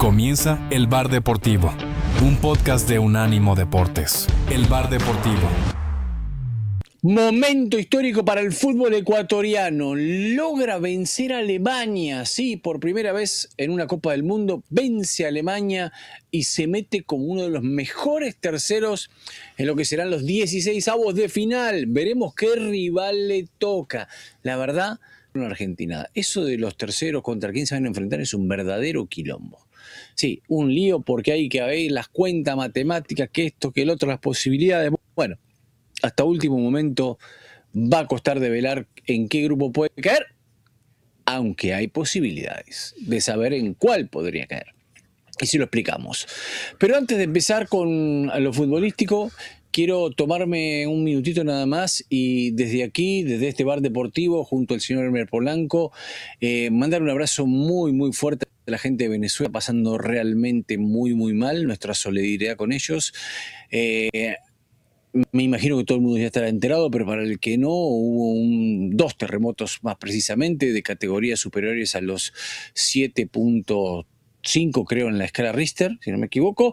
Comienza El Bar Deportivo, un podcast de Unánimo Deportes. El Bar Deportivo. Momento histórico para el fútbol ecuatoriano. Logra vencer a Alemania. Sí, por primera vez en una Copa del Mundo vence a Alemania y se mete como uno de los mejores terceros en lo que serán los 16avos de final. Veremos qué rival le toca. La verdad, una Argentina. Eso de los terceros contra quién se van a enfrentar es un verdadero quilombo. Sí, un lío porque hay que ver las cuentas matemáticas, que esto, que el otro, las posibilidades. Bueno, hasta último momento va a costar develar en qué grupo puede caer, aunque hay posibilidades de saber en cuál podría caer. Y si lo explicamos. Pero antes de empezar con lo futbolístico, quiero tomarme un minutito nada más y desde aquí, desde este bar deportivo, junto al señor Elmer Polanco, mandar un abrazo muy, muy fuerte a la gente de Venezuela, pasando realmente muy, muy mal. Nuestra solidaridad con ellos. Me imagino que todo el mundo ya estará enterado, pero para el que no, hubo dos terremotos más precisamente, de categorías superiores a los 7.5, creo, en la escala Richter, si no me equivoco,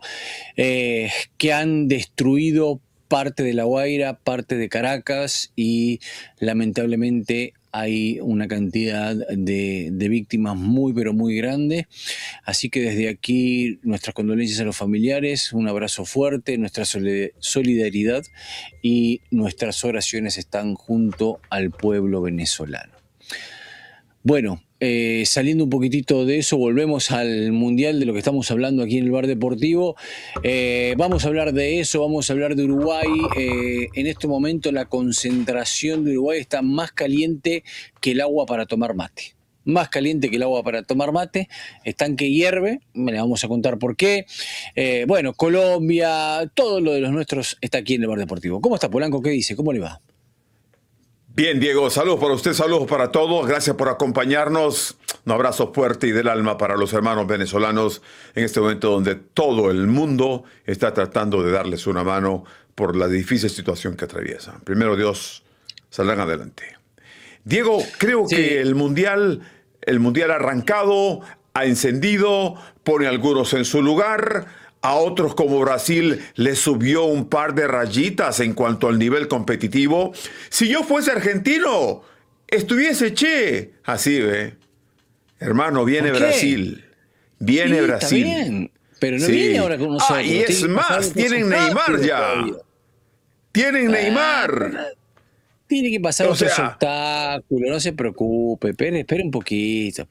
que han destruido parte de La Guaira, parte de Caracas, y lamentablemente hay una cantidad de víctimas muy, pero muy grande. Así que desde aquí nuestras condolencias a los familiares, un abrazo fuerte, nuestra solidaridad y nuestras oraciones están junto al pueblo venezolano. Bueno, saliendo un poquitito de eso, volvemos al Mundial, de lo que estamos hablando aquí en el Bar Deportivo. Vamos a hablar de eso, vamos a hablar de Uruguay. En este momento la concentración de Uruguay está más caliente que el agua para tomar mate. Más caliente que el agua para tomar mate, están que hierve, me le vamos a contar por qué. Bueno, Colombia, todo lo de los nuestros está aquí en el Bar Deportivo. ¿Cómo está, Polanco? ¿Qué dice? ¿Cómo le va? Bien, Diego, saludos para usted, saludos para todos, gracias por acompañarnos. Un abrazo fuerte y del alma para los hermanos venezolanos en este momento donde todo el mundo está tratando de darles una mano por la difícil situación que atraviesan. Primero Dios, saldrán adelante. Diego, creo que el mundial ha arrancado, ha encendido, pone a algunos en su lugar. A otros como Brasil le subió un par de rayitas en cuanto al nivel competitivo. Si yo fuese argentino, estuviese así, ¿ve? Hermano, viene Brasil. Viene Brasil. Está bien, pero no viene ahora con nosotros. Y es más, tienen Neymar ya. Tienen Neymar. Tiene que pasar otros obstáculos, no se preocupe, espere un poquito.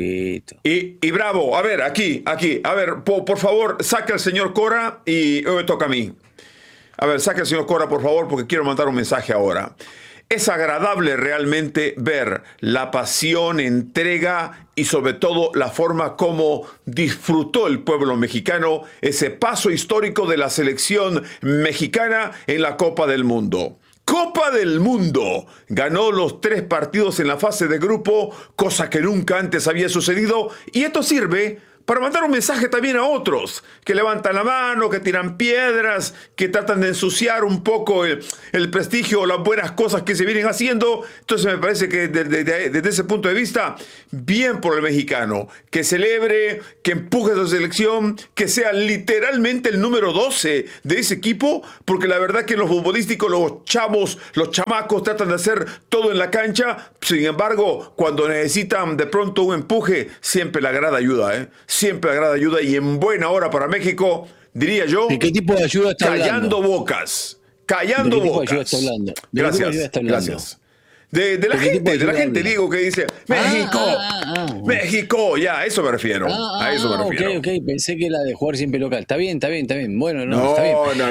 Y bravo, a ver, aquí, a ver, por favor, saque al señor Cora y hoy me toca a mí. A ver, saque al señor Cora, por favor, porque quiero mandar un mensaje ahora. Es agradable realmente ver la pasión, entrega y sobre todo la forma como disfrutó el pueblo mexicano ese paso histórico de la selección mexicana en la Copa del Mundo. Copa del Mundo. Ganó los 3 partidos en la fase de grupo, cosa que nunca antes había sucedido, y esto sirve para mandar un mensaje también a otros que levantan la mano, que tiran piedras, que tratan de ensuciar un poco el prestigio o las buenas cosas que se vienen haciendo. Entonces me parece que desde ese punto de vista, bien por el mexicano, que celebre, que empuje a su selección, que sea literalmente el número 12 de ese equipo, porque la verdad que en los futbolísticos los chamacos tratan de hacer todo en la cancha. Sin embargo, cuando necesitan de pronto un empuje, siempre la grada ayuda, Siempre la grada ayuda, y en buena hora para México, diría yo. ¿De qué tipo de ayuda está hablando? Callando bocas. Callando bocas. ¿De qué tipo de ayuda está hablando? Gracias. De la gente, digo, que dice México, México, ya, a eso me refiero. Ok, pensé que la de jugar siempre local. Está bien. Bueno, está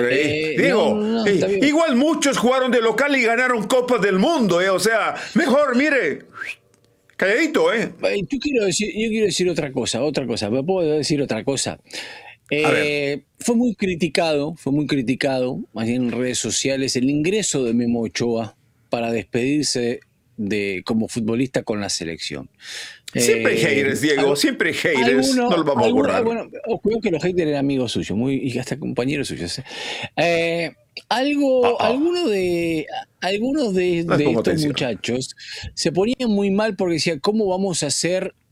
bien. Está bien. Igual muchos jugaron de local y ganaron Copas del Mundo, o sea, mejor, mire, calladito, Yo quiero decir otra cosa, ¿me puedo decir otra cosa? Fue muy criticado, más bien en redes sociales, el ingreso de Memo Ochoa para despedirse como futbolista con la selección. Siempre hay haters, Diego, siempre hay haters, no lo vamos a borrar. Bueno, cuidado que los haters eran amigos suyos, y hasta compañeros suyos. Algunos de estos muchachos se ponían muy mal porque decían, ¿cómo vamos a hacer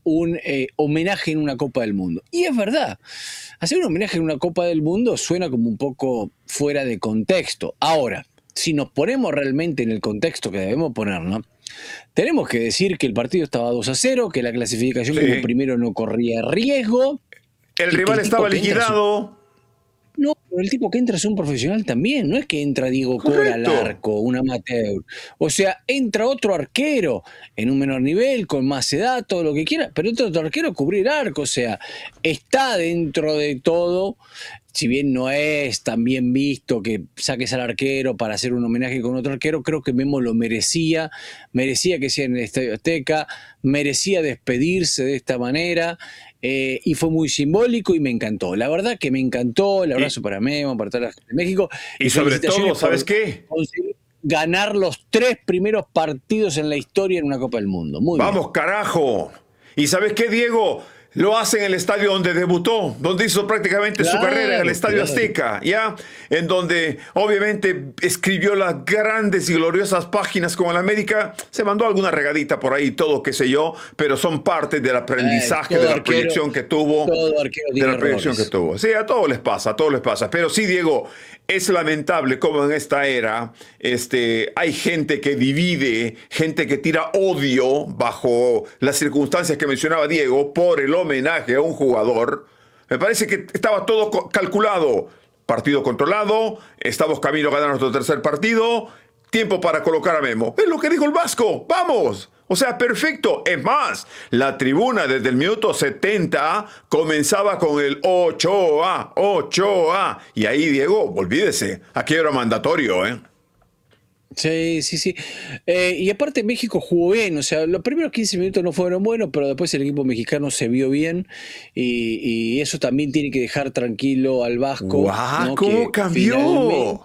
un homenaje en una Copa del Mundo. Y es verdad, hacer un homenaje en una Copa del Mundo suena como un poco fuera de contexto. Ahora, si nos ponemos realmente en el contexto que debemos ponernos, tenemos que decir que el partido estaba 2-0, que la clasificación como primero no corría riesgo. El rival estaba liquidado. No, pero el tipo que entra es un profesional también, no es que entra Diego Cora al arco, un amateur. O sea, entra otro arquero en un menor nivel, con más edad, todo lo que quiera, pero entra otro arquero a cubrir arco, o sea, está dentro de todo, si bien no es tan bien visto que saques al arquero para hacer un homenaje con otro arquero, creo que Memo lo merecía que sea en el Estadio Azteca, merecía despedirse de esta manera. Y fue muy simbólico y me encantó. La verdad que me encantó. El abrazo para Memo, para toda la gente de México. Y sobre todo, ¿sabes qué? Ganar los 3 primeros partidos en la historia en una Copa del Mundo. Muy bien. Vamos, carajo. ¿Y sabes qué, Diego? Lo hace en el estadio donde debutó, donde hizo prácticamente su carrera, en el Estadio Azteca, ¿ya? En donde obviamente escribió las grandes y gloriosas páginas con el América. Se mandó alguna regadita por ahí, todo qué sé yo, pero son parte del aprendizaje, de la proyección que tuvo. Todo arquero tiene errores. Sí, a todos les pasa. Pero sí, Diego, es lamentable cómo en esta era hay gente que divide, gente que tira odio bajo las circunstancias que mencionaba Diego por el homenaje a un jugador. Me parece que estaba todo calculado. Partido controlado, estamos camino a ganar nuestro tercer partido, tiempo para colocar a Memo. Es lo que dijo el Vasco, ¡vamos! O sea, perfecto. Es más, la tribuna desde el minuto 70 comenzaba con el Ochoa. Y ahí, Diego, olvídese, aquí era mandatorio, ¿eh? Sí. Y aparte México jugó bien, o sea, los primeros 15 minutos no fueron buenos, pero después el equipo mexicano se vio bien y eso también tiene que dejar tranquilo al Vasco. ¡Guau! ¿No? ¿Cómo que cambió?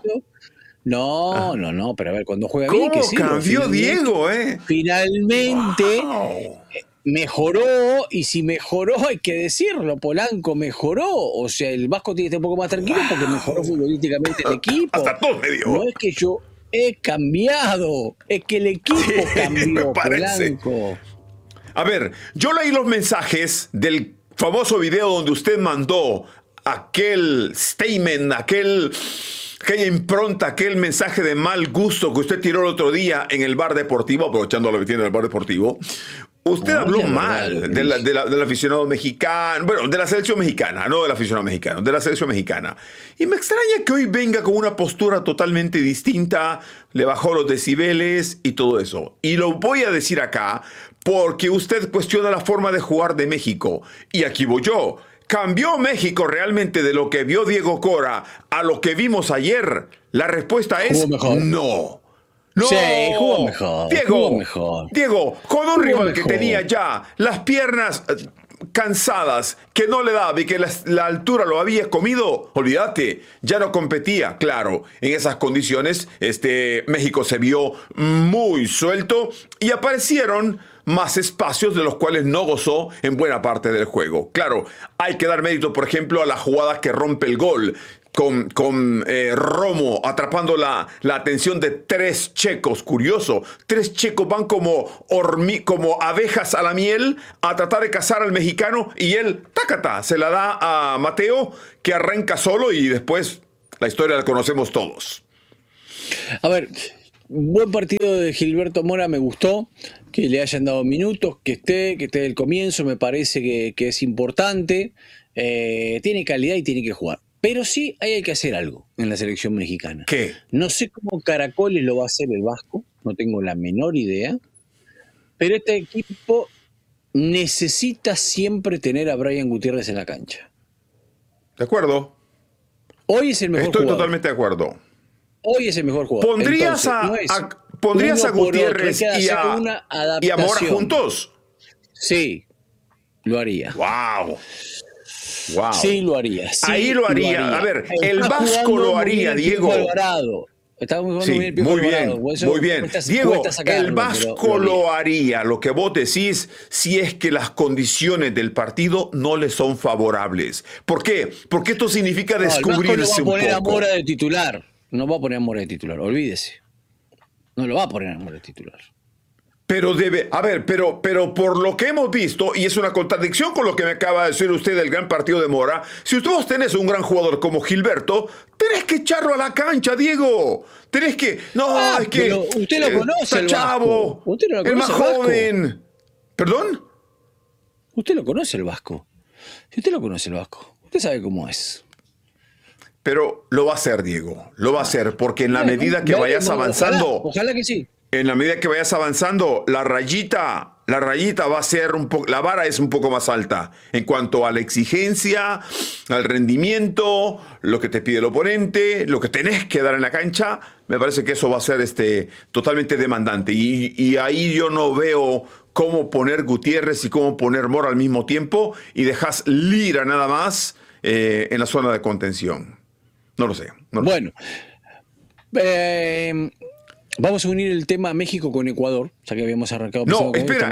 No, pero a ver, cuando juega ¿Cómo bien, que sí. cambió Diego, Finalmente ¡Wow! mejoró, y si mejoró hay que decirlo, Polanco mejoró, o sea, el Vasco tiene que estar un poco más tranquilo porque mejoró futbolísticamente el equipo. Hasta todo me dio. No es que yo he cambiado, es que el equipo cambió, me parece. Polanco. A ver, yo leí los mensajes del famoso video donde usted mandó aquel statement, aquella impronta, aquel mensaje de mal gusto que usted tiró el otro día en el bar deportivo, aprovechando la vitrina del bar deportivo. Usted habló mal del aficionado mexicano, bueno, de la selección mexicana, no del aficionado mexicano, de la selección mexicana. Y me extraña que hoy venga con una postura totalmente distinta, le bajó los decibeles y todo eso. Y lo voy a decir acá porque usted cuestiona la forma de jugar de México. Y aquí voy yo. ¿Cambió México realmente de lo que vio Diego Cora a lo que vimos ayer? La respuesta es no. No, sí, jugó mejor. Diego, con un rival que tenía ya las piernas cansadas, que no le daba y que la altura lo había comido, olvídate, ya no competía. Claro, en esas condiciones México se vio muy suelto y aparecieron más espacios de los cuales no gozó en buena parte del juego. Claro, hay que dar mérito, por ejemplo, a la jugada que rompe el gol, con Romo atrapando la atención de 3 checos. Curioso, 3 checos van como abejas a la miel a tratar de cazar al mexicano y él, tácata, se la da a Mateo, que arranca solo y después la historia la conocemos todos. A ver, buen partido de Gilberto Mora, me gustó que le hayan dado minutos, que esté del comienzo, me parece que es importante, tiene calidad y tiene que jugar. Pero sí hay que hacer algo en la selección mexicana. ¿Qué? No sé cómo caracoles lo va a hacer el Vasco, no tengo la menor idea, pero este equipo necesita siempre tener a Brian Gutiérrez en la cancha. De acuerdo. Hoy es el mejor jugador. Estoy totalmente de acuerdo. Hoy es el mejor jugador. ¿Pondrías a Gutiérrez y a Mora juntos? Sí, lo haría. ¡Wow! Sí, lo haría. Sí, ahí lo haría. A ver, el Vasco lo haría, Diego. Muy bien. Diego, el Vasco lo haría. Lo que vos decís, si es que las condiciones del partido no le son favorables. ¿Por qué? Porque esto significa descubrirse un poco. No va a poner a Mora de titular. No va a poner a Mora de titular, olvídese. No lo va a poner a Mora de titular. Pero a ver, pero por lo que hemos visto, y es una contradicción con lo que me acaba de decir usted del gran partido de Mora, si vos tenés un gran jugador como Gilberto, tenés que echarlo a la cancha, Diego. Tenés que... No, es que... Pero usted lo conoce, está el chavo, Vasco. Usted no lo el más conoce, el Vasco. joven. ¿Perdón? Usted lo conoce, el Vasco. Si usted lo conoce, el Vasco, usted sabe cómo es. Pero lo va a hacer, Diego. Lo va a hacer, porque en la medida que vayas avanzando... Ojalá que sí. En la medida que vayas avanzando, la rayita va a ser un poco, la vara es un poco más alta en cuanto a la exigencia, al rendimiento, lo que te pide el oponente, lo que tenés que dar en la cancha. Me parece que eso va a ser totalmente demandante. Y ahí yo no veo cómo poner Gutiérrez y cómo poner Mora al mismo tiempo y dejas Lira nada más en la zona de contención. No lo sé. Bueno. Vamos a unir el tema México con Ecuador, ya que habíamos arrancado. No, espera.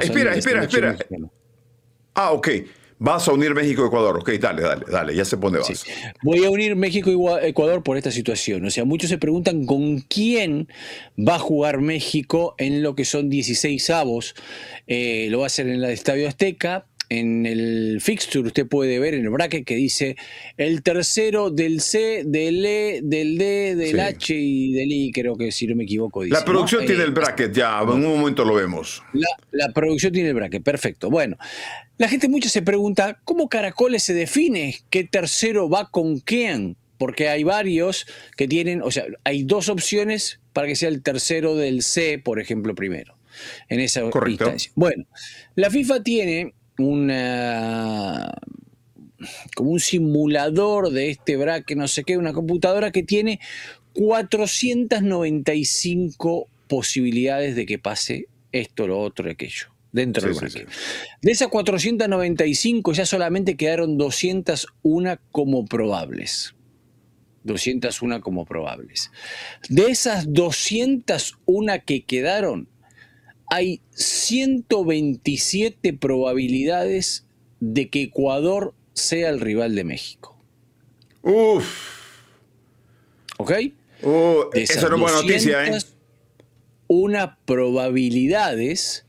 Ah, ok. Vas a unir México y Ecuador. Ok, dale, ya sé por dónde vas. Sí. Voy a unir México y Ecuador por esta situación. O sea, muchos se preguntan con quién va a jugar México en lo que son 16avos. Lo va a hacer en el Estadio Azteca. En el fixture usted puede ver en el bracket que dice el tercero del C, del E, del D, del H y del I, creo que si no me equivoco dice. La producción tiene el bracket ya, en un momento lo vemos. La producción tiene el bracket, perfecto. Bueno, la gente mucho se pregunta, ¿cómo Caracoles se define qué tercero va con quién? Porque hay varios que tienen, o sea, hay dos opciones para que sea el tercero del C, por ejemplo, primero, en esa instancia. Bueno, la FIFA tiene como un simulador de este bracket, no sé qué, una computadora que tiene 495 posibilidades de que pase esto, lo otro, aquello, dentro del bracket. Sí. De esas 495 ya solamente quedaron 201 como probables. 201 como probables. De esas 201 que quedaron, hay 127 probabilidades de que Ecuador sea el rival de México. Uf. ¿Ok? Esa no es buena noticia, ¿eh? Una probabilidades,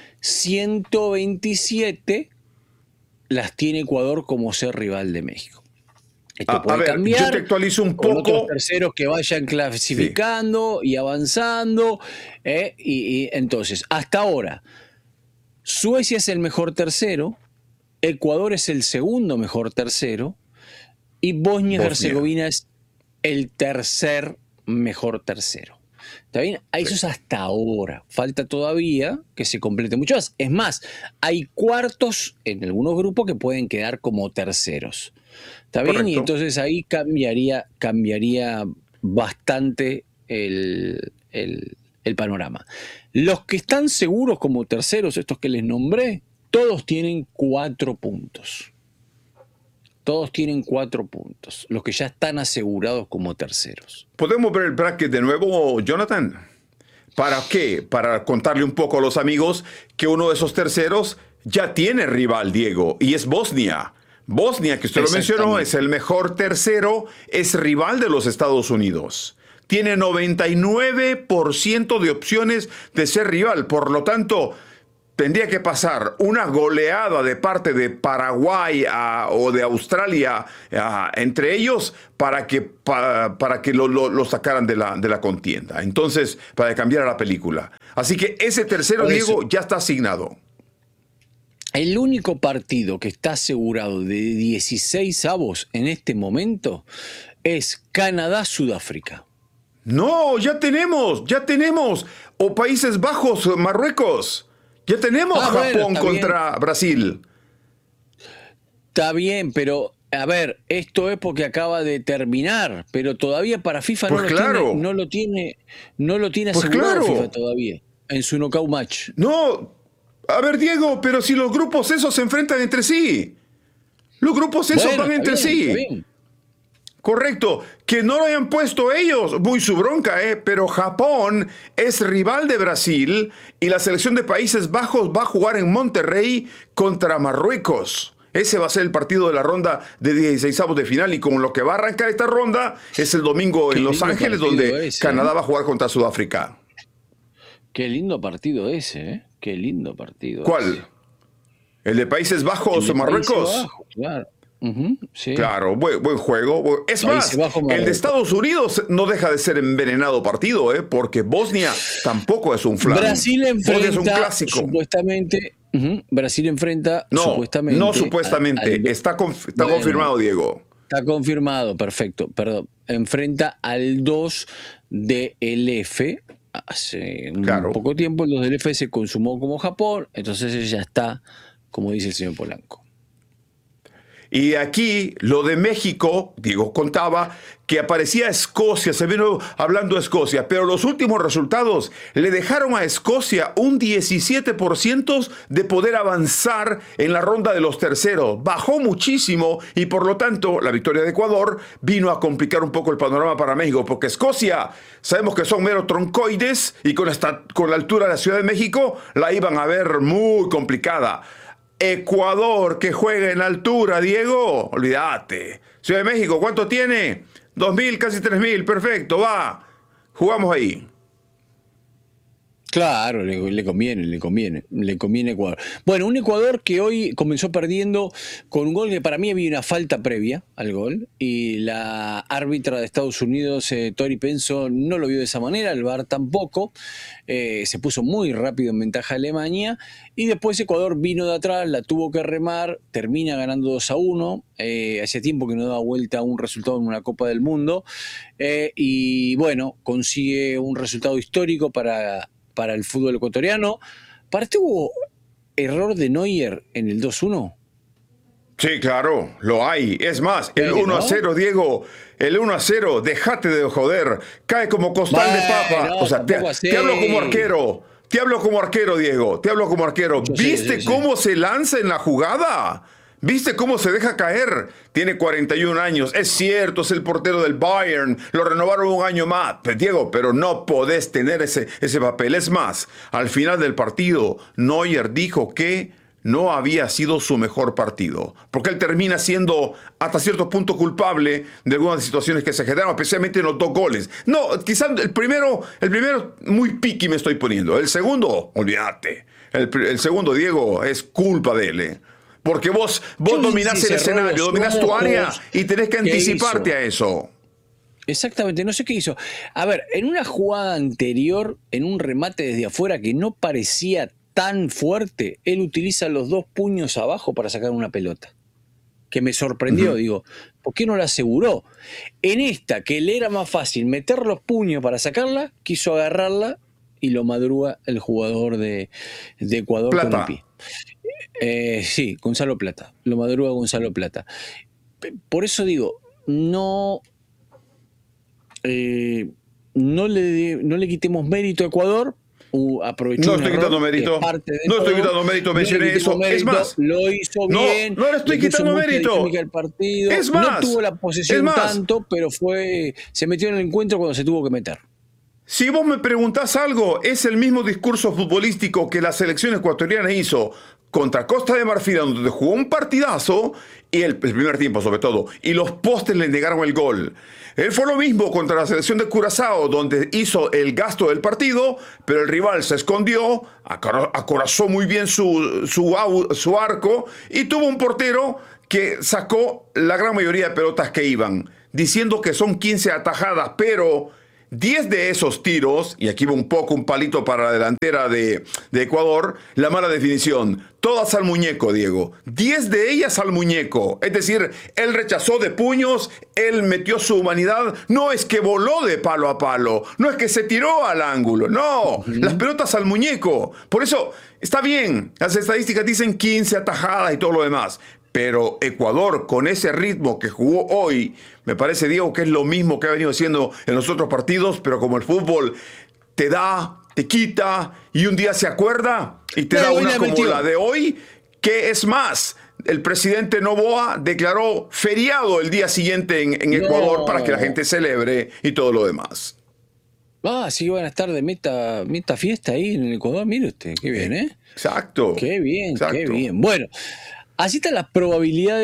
127 las tiene Ecuador como ser rival de México. Esto puede cambiar. Yo te actualizo un poco. Otros terceros que vayan clasificando y avanzando. Y entonces, hasta ahora, Suecia es el mejor tercero, Ecuador es el segundo mejor tercero y Bosnia y Herzegovina es el tercer mejor tercero. ¿Está bien? Eso es hasta ahora. Falta todavía que se complete mucho más. Es más, hay cuartos en algunos grupos que pueden quedar como terceros. ¿Está bien? Correcto. Y entonces ahí cambiaría bastante el panorama. Los que están seguros como terceros, estos que les nombré, todos tienen 4 puntos. Todos tienen 4 puntos. Los que ya están asegurados como terceros. ¿Podemos ver el bracket de nuevo, Jonathan? ¿Para qué? Para contarle un poco a los amigos que uno de esos terceros ya tiene rival, Diego, y es Bosnia. Bosnia, que usted lo mencionó, es el mejor tercero, es rival de los Estados Unidos. Tiene 99% de opciones de ser rival. Por lo tanto, tendría que pasar una goleada de parte de Paraguay o de Australia entre ellos para que lo sacaran de la contienda. Entonces, para cambiar la película. Así que ese tercero, Diego, ya está asignado. El único partido que está asegurado de 16avos en este momento es Canadá-Sudáfrica. No, ya tenemos. O Países Bajos, Marruecos. Ya tenemos Japón contra Brasil. Está bien, pero a ver, esto es porque acaba de terminar, pero todavía para FIFA no lo tiene asegurado FIFA todavía en su knockout match. No. A ver, Diego, pero si los grupos esos se enfrentan entre sí. Los grupos esos van entre sí. Correcto. Que no lo hayan puesto ellos, muy su bronca, pero Japón es rival de Brasil y la selección de Países Bajos va a jugar en Monterrey contra Marruecos. Ese va a ser el partido de la ronda de 16avos de final y con lo que va a arrancar esta ronda es el domingo en Los Ángeles, donde Canadá va a jugar contra Sudáfrica. Qué lindo partido ese, Qué lindo partido. ¿Cuál? ¿El de Países Bajos o Marruecos? Países Bajos, claro. Sí. Claro, buen juego. Es más, el de Estados Unidos no deja de ser envenenado partido, porque Bosnia tampoco es un flan. Brasil enfrenta, es un clásico. Supuestamente, Brasil enfrenta, supuestamente. No supuestamente, está confirmado, Diego. Está confirmado, perfecto, perdón. Enfrenta al 2 del F. Hace un poco tiempo el 2 del F se consumó como Japón, entonces ya está, como dice el señor Polanco. Y aquí, lo de México, Diego contaba que aparecía Escocia, se vino hablando de Escocia, pero los últimos resultados le dejaron a Escocia un 17% de poder avanzar en la ronda de los terceros. Bajó muchísimo y por lo tanto la victoria de Ecuador vino a complicar un poco el panorama para México, porque Escocia, sabemos que son mero troncoides y con la altura de la Ciudad de México la iban a ver muy complicada. Ecuador, que juega en altura, Diego, olvídate. Ciudad de México, ¿cuánto tiene? 2.000, casi 3.000, perfecto, va. Jugamos ahí. Claro, le conviene Ecuador. Bueno, un Ecuador que hoy comenzó perdiendo con un gol que para mí había una falta previa al gol y la árbitra de Estados Unidos, Tori Penso, no lo vio de esa manera, el VAR tampoco, se puso muy rápido en ventaja Alemania y después Ecuador vino de atrás, la tuvo que remar, termina ganando 2-1, hacía tiempo que no daba vuelta a un resultado en una Copa del Mundo y bueno, consigue un resultado histórico para el fútbol ecuatoriano. ¿Para ti hubo error de Neuer en el 2-1? Sí, claro, lo hay. Es más, el 1-0, Diego, el 1-0, déjate de joder, cae como costal de papa. No, o sea, te hablo como arquero. Te hablo como arquero, Diego. Te hablo como arquero. ¿Viste cómo se lanza en la jugada? ¿Viste cómo se deja caer? Tiene 41 años. Es cierto, es el portero del Bayern. Lo renovaron un año más. Diego, pero no podés tener ese papel. Es más, al final del partido, Neuer dijo que no había sido su mejor partido. Porque él termina siendo hasta cierto punto culpable de algunas situaciones que se generaron, especialmente en los 2 goles. No, quizás el primero muy piqui me estoy poniendo. El segundo, olvídate. El segundo, Diego, es culpa de él, Porque vos dominás el escenario, dominás tu área y tenés que anticiparte a eso. Exactamente, no sé qué hizo. A ver, en una jugada anterior, en un remate desde afuera que no parecía tan fuerte, él utiliza los 2 puños abajo para sacar una pelota. Que me sorprendió, digo, ¿por qué no la aseguró? En esta, que le era más fácil meter los puños para sacarla, quiso agarrarla y lo madruga el jugador de Ecuador Plata. con el pie. Sí, Gonzalo Plata. Lo madruga Gonzalo Plata. Por eso digo, no le quitemos mérito a Ecuador. Aprovechó no estoy quitando mérito. No estoy quitando mérito, mencioné eso. Es más, lo hizo bien. No le estoy quitando mérito. Es más, no tuvo la posesión tanto, pero se metió en el encuentro cuando se tuvo que meter. Si vos me preguntás algo, es el mismo discurso futbolístico que la selección ecuatoriana hizo contra Costa de Marfil, donde jugó un partidazo, y el primer tiempo sobre todo, y los postes le negaron el gol. Él fue lo mismo contra la selección de Curazao, donde hizo el gasto del partido, pero el rival se escondió, acorazó muy bien su arco, y tuvo un portero que sacó la gran mayoría de pelotas que iban, diciendo que son 15 atajadas, pero 10 de esos tiros, y aquí va un poco un palito para la delantera de Ecuador, la mala definición, todas al muñeco, Diego. 10 de ellas al muñeco. Es decir, él rechazó de puños, él metió su humanidad. No es que voló de palo a palo, no es que se tiró al ángulo, no. Las pelotas al muñeco. Por eso, está bien, las estadísticas dicen 15 atajadas y todo lo demás. Pero Ecuador, con ese ritmo que jugó hoy, me parece, Diego, que es lo mismo que ha venido haciendo en los otros partidos, pero como el fútbol te da, te quita, y un día se acuerda y te da una como la de hoy, que es más, el presidente Noboa declaró feriado el día siguiente en Ecuador para que la gente celebre y todo lo demás. Sí, van a estar de meta fiesta ahí en el Ecuador, mire usted, qué bien, Exacto. Qué bien, exacto. qué bien. Bueno, así están las probabilidades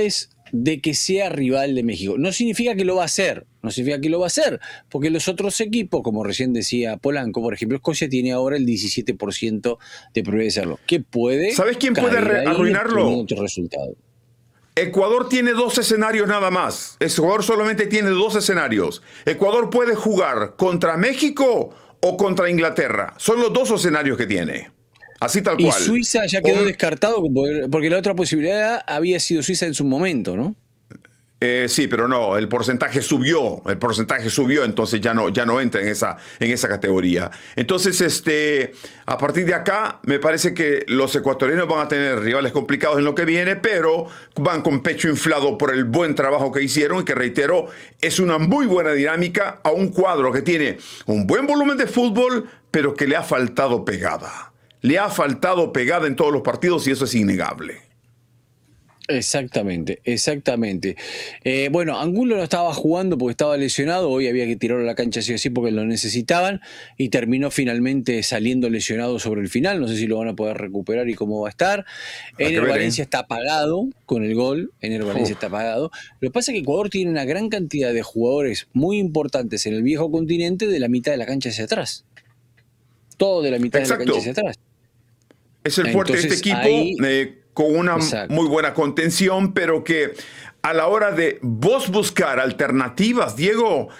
de que sea rival de México. No significa que lo va a hacer, porque los otros equipos, como recién decía Polanco, por ejemplo, Escocia tiene ahora el 17% de probabilidad de serlo. ¿Qué puede? ¿Sabes quién puede arruinarlo? Otro resultado. Ecuador tiene 2 escenarios nada más. Ecuador solamente tiene 2 escenarios. Ecuador puede jugar contra México o contra Inglaterra. Son los 2 escenarios que tiene. Así tal cual. Y Suiza ya quedó descartado porque la otra posibilidad había sido Suiza en su momento, ¿no? Sí, pero no, el porcentaje subió, entonces ya no entra en esa categoría. Entonces, a partir de acá, me parece que los ecuatorianos van a tener rivales complicados en lo que viene, pero van con pecho inflado por el buen trabajo que hicieron y que, reitero, es una muy buena dinámica a un cuadro que tiene un buen volumen de fútbol, pero que le ha faltado pegada. Le ha faltado pegada en todos los partidos y eso es innegable. Exactamente. Bueno, Angulo no estaba jugando porque estaba lesionado, hoy había que tirarlo a la cancha sí o sí porque lo necesitaban y terminó finalmente saliendo lesionado sobre el final, no sé si lo van a poder recuperar y cómo va a estar. Ener Valencia está apagado con el gol, está apagado. Lo que pasa es que Ecuador tiene una gran cantidad de jugadores muy importantes en el viejo continente de la mitad de la cancha hacia atrás. Todo de la mitad de la cancha hacia atrás. Es el fuerte de este equipo, con una muy buena contención, pero que a la hora de vos buscar alternativas, Diego,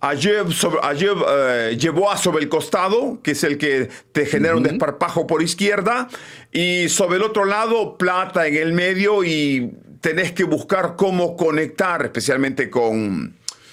llevó sobre el costado, que es el que te genera un desparpajo por izquierda, y sobre el otro lado, Plata en el medio, y tenés que buscar cómo conectar, especialmente con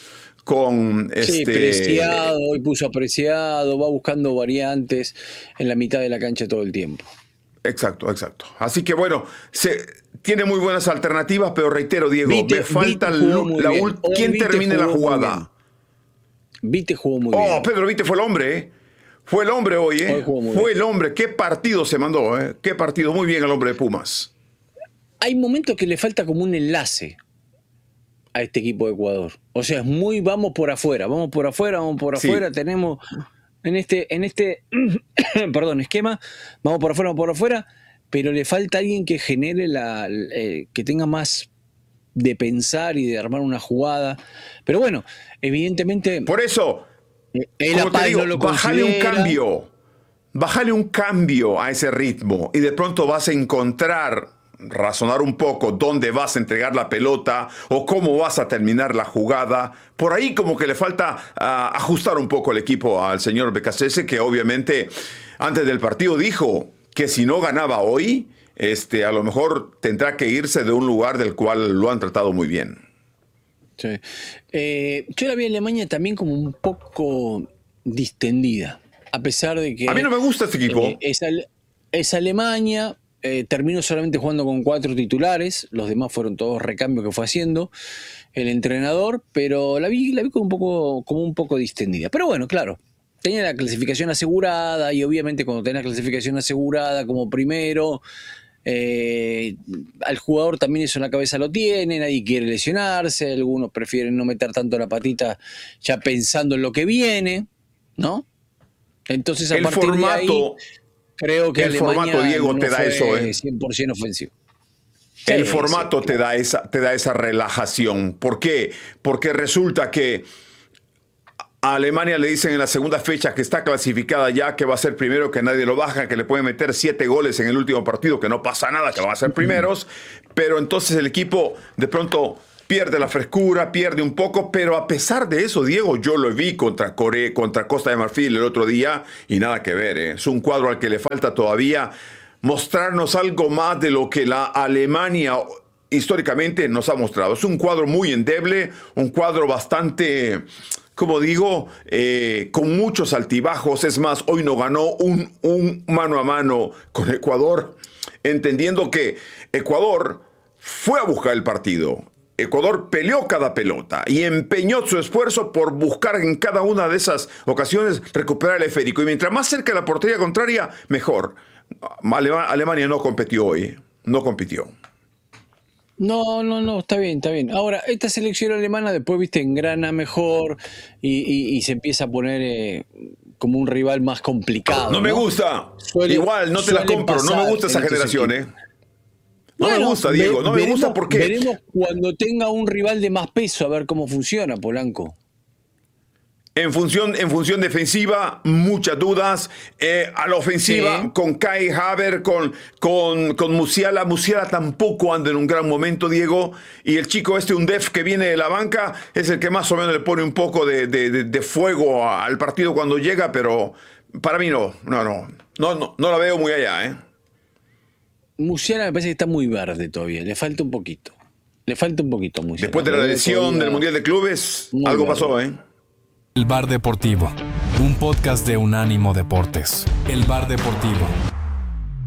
Preciado, hoy puso a Preciado, va buscando variantes en la mitad de la cancha todo el tiempo. Exacto. Así que bueno, tiene muy buenas alternativas, pero reitero, Diego, me falta quién termine la jugada. Vite jugó muy bien. Pedro Vite fue el hombre, ¿eh? Fue el hombre hoy, ¿eh? Fue el hombre. Qué partido se mandó, ¿eh? Qué partido. Muy bien el hombre de Pumas. Hay momentos que le falta como un enlace a este equipo de Ecuador. O sea, es muy vamos por afuera, tenemos en este esquema, vamos por afuera, pero le falta alguien que genere que tenga más de pensar y de armar una jugada. Pero bueno, evidentemente. Por eso, como te digo, bájale un cambio a ese ritmo y de pronto vas a razonar un poco dónde vas a entregar la pelota o cómo vas a terminar la jugada. Por ahí como que le falta ajustar un poco el equipo al señor Becasese, que obviamente antes del partido dijo que si no ganaba hoy, a lo mejor tendrá que irse de un lugar del cual lo han tratado muy bien. Sí. Yo la vi en Alemania también como un poco distendida, a pesar de que... A mí no me gusta este equipo. Es Alemania... terminó solamente jugando con 4 titulares, los demás fueron todos recambios que fue haciendo el entrenador, pero la vi como un poco distendida. Pero bueno, claro, tenía la clasificación asegurada y obviamente cuando tenés la clasificación asegurada como primero, al jugador también eso en la cabeza lo tiene, nadie quiere lesionarse, algunos prefieren no meter tanto la patita ya pensando en lo que viene, ¿no? Entonces a partir de ahí... Creo que el formato, Diego, te da eso, 100% ofensivo. El formato te da esa relajación. ¿Por qué? Porque resulta que a Alemania le dicen en la segunda fecha que está clasificada ya, que va a ser primero, que nadie lo baja, que le pueden meter 7 goles en el último partido, que no pasa nada, que van a ser primeros. Pero entonces el equipo de pronto pierde la frescura, pierde un poco, pero a pesar de eso, Diego, yo lo vi contra Costa de Marfil el otro día y nada que ver, ¿eh? Es un cuadro al que le falta todavía mostrarnos algo más de lo que la Alemania históricamente nos ha mostrado. Es un cuadro muy endeble, un cuadro bastante, como digo, con muchos altibajos. Es más, hoy no ganó un mano a mano con Ecuador, entendiendo que Ecuador fue a buscar el partido. Ecuador peleó cada pelota y empeñó su esfuerzo por buscar en cada una de esas ocasiones recuperar el esférico. Y mientras más cerca de la portería contraria, mejor. Alemania no compitió hoy. No compitió. No, está bien. Ahora, esta selección alemana después, viste, engrana mejor y se empieza a poner como un rival más complicado. No me gusta. Igual, no te la compro. No me gusta esa generación, No me gusta, Diego, no me gusta porque... Veremos cuando tenga un rival de más peso, a ver cómo funciona, Polanco. En función defensiva, muchas dudas. A la ofensiva, Sí. con Kai Havertz, con Musiala. Musiala tampoco anda en un gran momento, Diego. Y el chico Undef que viene de la banca es el que más o menos le pone un poco de fuego al partido cuando llega, pero para mí no la veo muy allá, ¿eh? Musiala me parece que está muy verde todavía, le falta un poquito. Le falta un poquito a Musiala. Después de la lesión del Mundial de Clubes, Muy algo verde. pasó, ¿eh? El Bar Deportivo, un podcast de Unánimo Deportes. El Bar Deportivo.